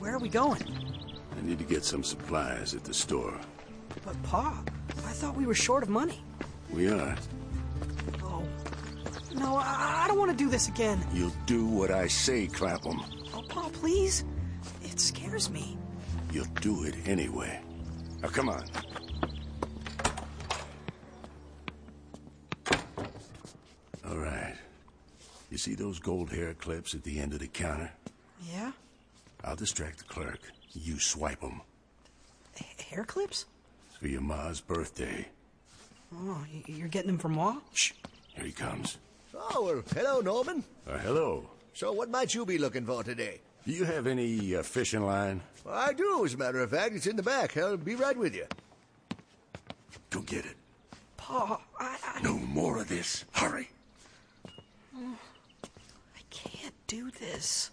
Where are we going? I need to get some supplies at the store. But, Pa, I thought we were short of money. We are. Oh. No, I don't want to do this again. You'll do what I say, Clapham. Oh, Pa, please. It scares me. You'll do it anyway. Now, come on. All right. You see those gold hair clips at the end of the counter? Yeah? I'll distract the clerk. You swipe them. Hair clips? It's for your ma's birthday. Oh, you're getting them for Ma? Shh. Here he comes. Oh, well, hello, Norman. Hello. So what might you be looking for today? Do you have any fishing line? Well, I do, as a matter of fact. It's in the back. I'll be right with you. Go get it. Pa, No more of this. Hurry. I can't do this.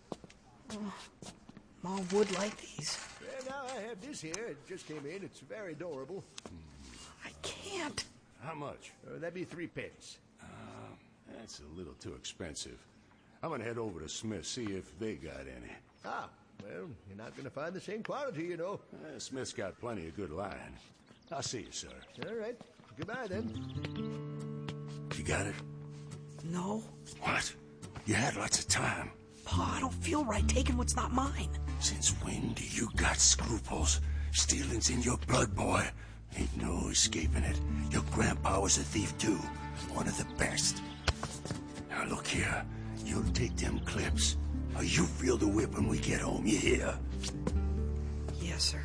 Ma would like these. Well, now I have this here. It just came in. It's very adorable. I can't. How much? That'd be 3 pence. That's a little too expensive. I'm gonna head over to Smith, see if they got any. Ah, well, you're not going to find the same quality, you know. Smith's got plenty of good line. I'll see you, sir. All right. Goodbye, then. You got it? No. What? You had lots of time. Pa, I don't feel right taking what's not mine. Since when do you got scruples? Stealing's in your blood, boy. Ain't no escaping it. Your grandpa was a thief, too. One of the best. Now, look here. You'll take them clips, or you feel the whip when we get home, you hear? Yes, sir.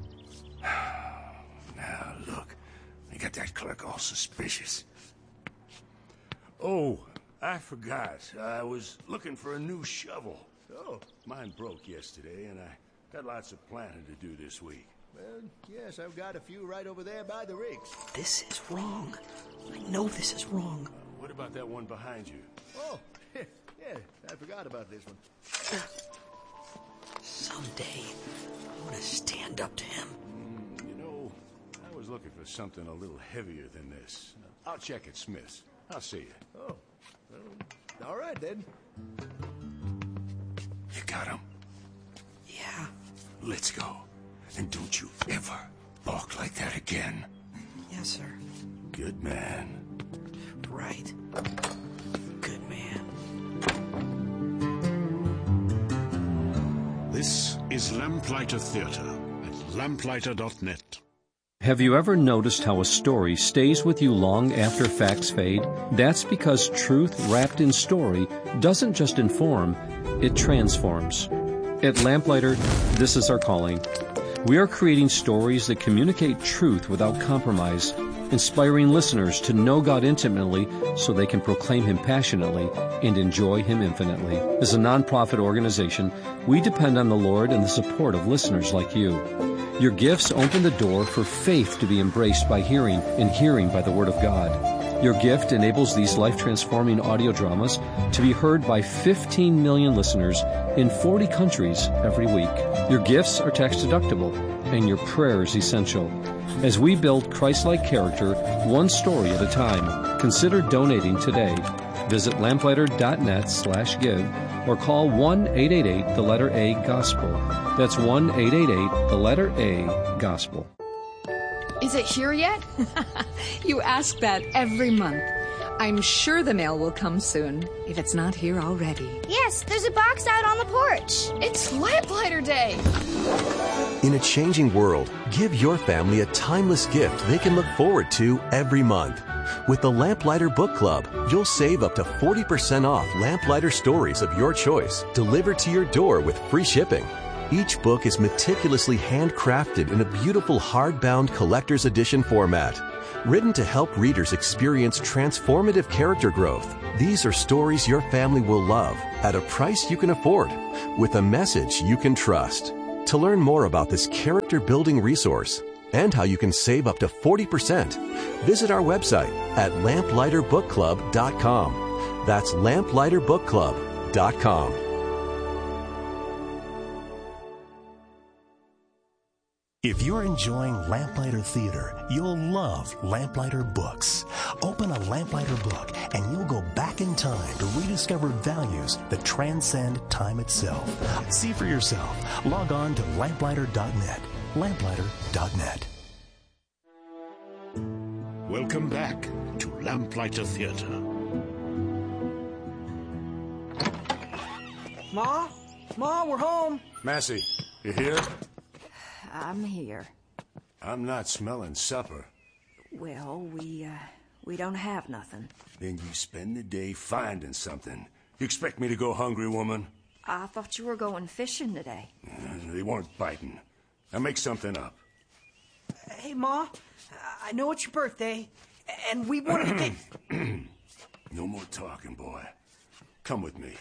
Now, look. They got that clerk all suspicious. Oh, I forgot. I was looking for a new shovel. Oh. Mine broke yesterday, and I got lots of planting to do this week. Well, yes, I've got a few right over there by the rigs. This is wrong. I know this is wrong. What about that one behind you? Oh, yeah, I forgot about this one. Someday, I'm gonna stand up to him. You know, I was looking for something a little heavier than this. I'll check at Smith's. I'll see you. Oh, well, all right, then. You got him? Yeah. Let's go. And don't you ever balk like that again. Yes, sir. Good man. Right. Good man. This is Lamplighter Theatre at lamplighter.net. Have you ever noticed how a story stays with you long after facts fade? That's because truth wrapped in story doesn't just inform, it transforms. At Lamplighter, this is our calling. We are creating stories that communicate truth without compromise, inspiring listeners to know God intimately so they can proclaim Him passionately and enjoy Him infinitely. As a nonprofit organization, we depend on the Lord and the support of listeners like you. Your gifts open the door for faith to be embraced by hearing, and hearing by the Word of God. Your gift enables these life-transforming audio dramas to be heard by 15 million listeners in 40 countries every week. Your gifts are tax-deductible, and your prayers essential. As we build Christ-like character, one story at a time, consider donating today. Visit lamplighter.net/give or call 1-888 the letter A Gospel. That's 1-888 the letter A Gospel. Is it here yet? You ask that every month. I'm sure the mail will come soon, if it's not here already. Yes, there's a box out on the porch. It's Lamplighter Day! In a changing world, give your family a timeless gift they can look forward to every month. With the Lamplighter Book Club, you'll save up to 40% off Lamplighter stories of your choice, delivered to your door with free shipping. Each book is meticulously handcrafted in a beautiful hardbound collector's edition format. Written to help readers experience transformative character growth, these are stories your family will love at a price you can afford, with a message you can trust. To learn more about this character-building resource and how you can save up to 40%, visit our website at lamplighterbookclub.com. That's lamplighterbookclub.com. If you're enjoying Lamplighter Theater, you'll love Lamplighter Books. Open a Lamplighter book and you'll go back in time to rediscover values that transcend time itself. See for yourself. Log on to lamplighter.net. Lamplighter.net. Welcome back to Lamplighter Theater. Ma? Ma, we're home. Massey, you here? I'm here. I'm not smelling supper. Well, we don't have nothing. Then you spend the day finding something. You expect me to go hungry, woman? I thought you were going fishing today. They weren't biting. Now make something up. Hey, Ma, I know it's your birthday, and we wanted to take... No more talking, boy. Come with me.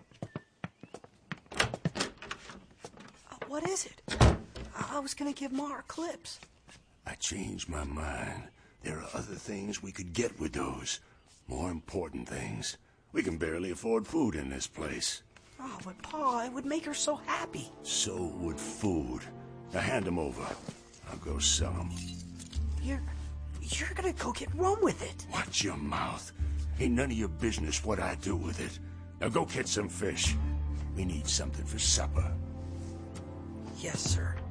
What is it? I was gonna give Ma our clips. I changed my mind. There are other things we could get with those. More important things. We can barely afford food in this place. Oh, but Pa, it would make her so happy. So would food. Now hand them over. I'll go sell them. You're gonna go get rum with it. Watch your mouth. Ain't none of your business what I do with it. Now go catch some fish. We need something for supper. Yes, sir.